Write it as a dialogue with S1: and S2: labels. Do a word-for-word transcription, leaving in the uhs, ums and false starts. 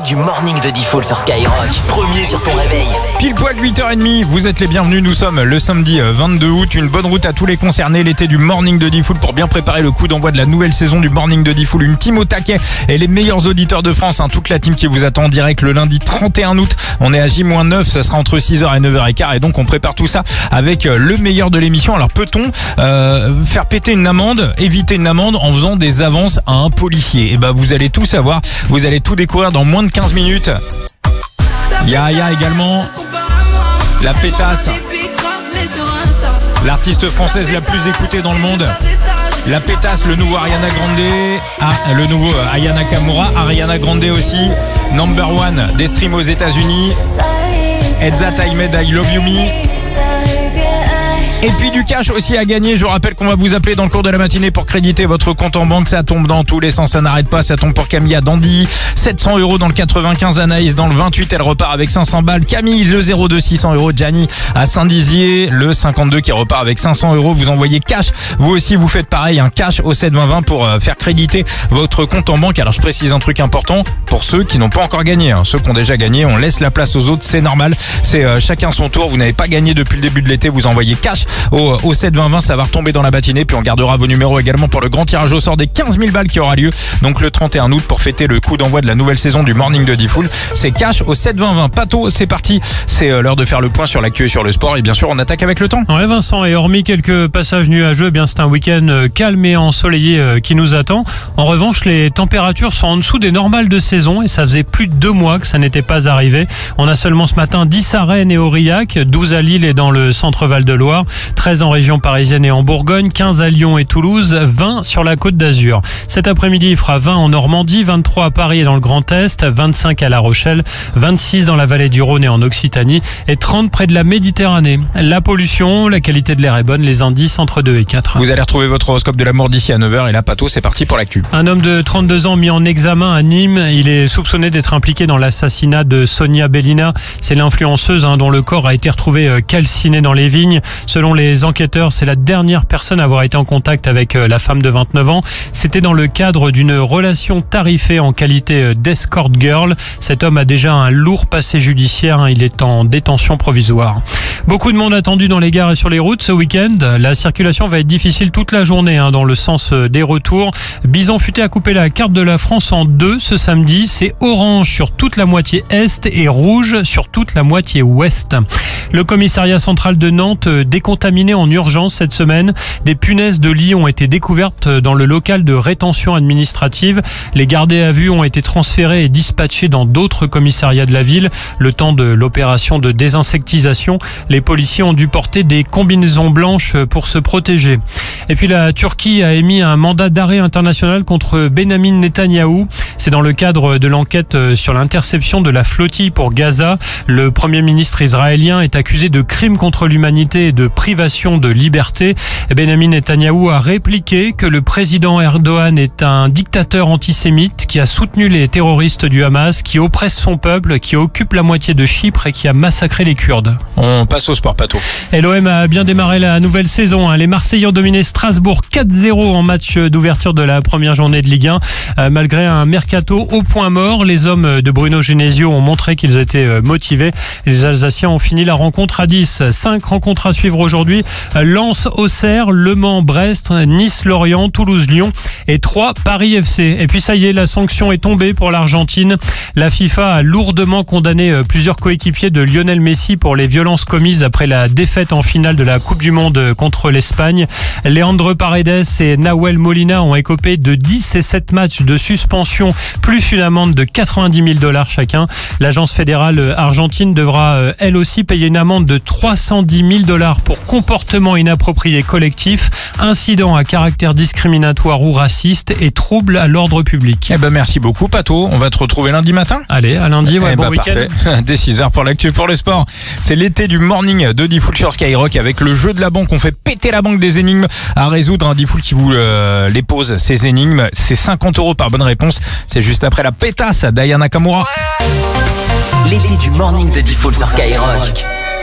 S1: du morning de Diffoul sur Skyrock. Premier sur ton réveil.
S2: Pile poil huit heures trente, vous êtes les bienvenus. Nous sommes le samedi vingt-deux août. Une bonne route à tous les concernés. L'été du morning de Diffoul pour bien préparer le coup d'envoi de la nouvelle saison du morning de Diffoul. Une team au taquet et les meilleurs auditeurs de France. Hein, toute la team qui vous attend en direct le lundi trente et un août. On est à J moins neuf. Ça sera entre six heures et neuf heures quinze. Et donc on prépare tout ça avec le meilleur de l'émission. Alors peut-on euh, faire péter une amende, éviter une amende en faisant des avances à un policier? Et ben vous allez tout savoir. Vous allez tout découvrir dans moins de quinze minutes. Yaya également, la pétasse, l'artiste française la plus écoutée dans le monde. La pétasse, le nouveau Ariana Grande, ah, le nouveau Aya Nakamura, Ariana Grande aussi, number one des streams aux États-Unis. Edza Taimed, I Love You Me. Et puis du cash aussi à gagner. Je vous rappelle qu'on va vous appeler dans le cours de la matinée pour créditer votre compte en banque. Ça tombe dans tous les sens, ça n'arrête pas. Ça tombe pour Camille à Dandy. sept cents euros dans le quatre-vingt-quinze. Anaïs dans le vingt-huit, elle repart avec cinq cents balles. Camille, le zéro deux, six cents euros. Gianni à Saint-Dizier, le cinquante-deux qui repart avec cinq cents euros. Vous envoyez cash. Vous aussi, vous faites pareil, un cash au sept vingt vingt pour faire créditer votre compte en banque. Alors je précise un truc important pour ceux qui n'ont pas encore gagné. Hein. Ceux qui ont déjà gagné, on laisse la place aux autres, c'est normal. C'est euh, chacun son tour. Vous n'avez pas gagné depuis le début de l'été. Vous envoyez cash au, au sept vingt vingt, ça va retomber dans la matinée. Puis on gardera vos numéros également pour le grand tirage au sort des quinze mille balles qui aura lieu donc le trente et un août pour fêter le coup d'envoi de la nouvelle saison du morning de Diffoul. C'est cash au sept vingt vingt. Pato, c'est parti. C'est l'heure de faire le point sur l'actu et sur le sport. Et bien sûr, on attaque avec le temps.
S3: Ouais, Vincent, et hormis quelques passages nuageux, eh bien c'est un week-end calme et ensoleillé qui nous attend. En revanche, les températures sont en dessous des normales de saison et ça faisait plus de deux mois que ça n'était pas arrivé. On a seulement ce matin dix à Rennes et Aurillac, douze à Lille et dans le centre Val-de-Loire, treize en région parisienne et en Bourgogne, quinze à Lyon et Toulouse, vingt sur la Côte d'Azur. Cet après-midi, il fera vingt en Normandie, vingt-trois à Paris et dans le Grand Est, vingt-cinq à La Rochelle, vingt-six dans la vallée du Rhône et en Occitanie et trente près de la Méditerranée. La pollution, la qualité de l'air est bonne, les indices entre deux et quatre.
S2: Vous allez retrouver votre horoscope de l'amour d'ici à neuf heures et là, Pato, c'est parti pour l'actu.
S3: Un homme de trente-deux ans mis en examen à Nîmes. Il est soupçonné d'être impliqué dans l'assassinat de Sonia Bellina. C'est l'influenceuse hein, dont le corps a été retrouvé calciné dans les vignes. Selon les enquêteurs, c'est la dernière personne à avoir été en contact avec la femme de vingt-neuf ans. C'était dans le cadre d'une relation tarifée en qualité d'escort girl. Cet homme a déjà un lourd passé judiciaire. Il est en détention provisoire. Beaucoup de monde attendu dans les gares et sur les routes ce week-end. La circulation va être difficile toute la journée hein, dans le sens des retours. Bison Futé a coupé la carte de la France en deux ce samedi. C'est orange sur toute la moitié est et rouge sur toute la moitié ouest. Le commissariat central de Nantes décontaminé en urgence cette semaine. Des punaises de lit ont été découvertes dans le local de rétention administrative. Les gardés à vue ont été transférés et dispatchés dans d'autres commissariats de la ville. Le temps de l'opération de désinsectisation, les policiers ont dû porter des combinaisons blanches pour se protéger. Et puis la Turquie a émis un mandat d'arrêt international contre Benyamin Netanyahou. C'est dans le cadre de l'enquête sur l'interception de la flottille pour Gaza. Le premier ministre israélien est accusé de crimes contre l'humanité et de privation de liberté. Benyamin Netanyahou a répliqué que le président Erdogan est un dictateur antisémite qui a soutenu les terroristes du Hamas, qui oppresse son peuple, qui occupe la moitié de Chypre et qui a massacré les Kurdes.
S2: On passe au sport, Pato.
S3: Et l'O M a bien démarré la nouvelle saison. Les Marseillais ont dominé Strasbourg quatre zéro en match d'ouverture de la première journée de Ligue un. Malgré un mercato au point mort, les hommes de Bruno Genesio ont montré qu'ils étaient motivés. Les Alsaciens ont fini la rencontre à dix. Cinq rencontres à suivre aujourd'hui. Lens, Auxerre, Le Mans, Brest, Nice, Lorient, Toulouse, Lyon et trois Paris F C. Et puis ça y est, la sanction est tombée pour l'Argentine. La FIFA a lourdement condamné plusieurs coéquipiers de Lionel Messi pour les violences commises après la défaite en finale de la Coupe du Monde contre l'Espagne. Leandro Paredes et Nahuel Molina ont écopé de dix et sept matchs de suspension, plus une amende de quatre-vingt-dix mille dollars chacun. L'agence fédérale argentine devra elle aussi payer une amende de trois cent dix mille dollars pour comportement inapproprié collectif, incident à caractère discriminatoire ou raciste et trouble à l'ordre public.
S2: Eh ben merci beaucoup, Pato. On va te retrouver lundi matin.
S3: Allez, à lundi, ouais,
S2: eh
S3: bon
S2: ben,
S3: week-end.
S2: Parfait. Dès six heures pour l'actu, pour le sport. C'est l'été du morning de Diffoul sur Skyrock avec le jeu de la banque. On fait péter la banque des énigmes à résoudre. Un Diffoul qui vous euh, les pose, ces énigmes. C'est cinquante euros par bonne réponse. C'est juste après la pétasse d'Aya Nakamura.
S1: L'été du morning de Diffoul sur Skyrock.